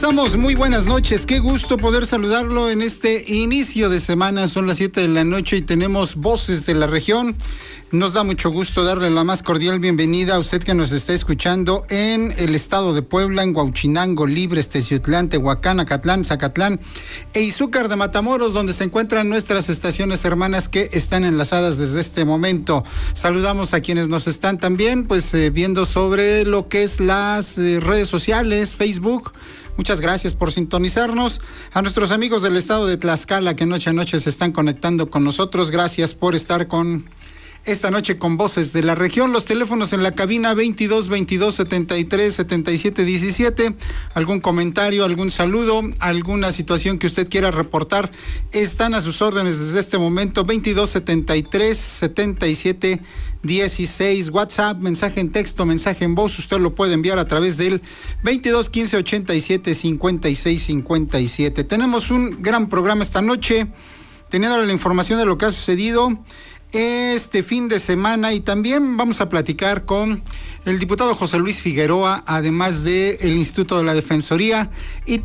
Estamos muy buenas noches, qué gusto poder saludarlo en este inicio de semana, son las 7 de la noche y tenemos voces de la región. Nos da mucho gusto darle la más cordial bienvenida a usted que nos está escuchando en el estado de Puebla, en Huauchinango, Libres, Teciutlán, Tehuacán, Acatlán, Zacatlán e Izúcar de Matamoros, donde se encuentran nuestras estaciones hermanas que están enlazadas desde este momento. Saludamos a quienes nos están también viendo sobre lo que es las redes sociales, Facebook. Muchas gracias por sintonizarnos. A nuestros amigos del estado de Tlaxcala que noche a noche se están conectando con nosotros, gracias por estar esta noche con Voces de la Región. Los teléfonos en la cabina 22 22 73 77 17. Algún comentario, algún saludo, alguna situación que usted quiera reportar, están a sus órdenes desde este momento. 22 73 77 16. WhatsApp, mensaje en texto, mensaje en voz, usted lo puede enviar a través del 22 15 87 56 57. Tenemos un gran programa esta noche, teniendo la información de lo que ha sucedido este fin de semana, y también vamos a platicar con el diputado José Luis Figueroa, además del Instituto de la Defensoría y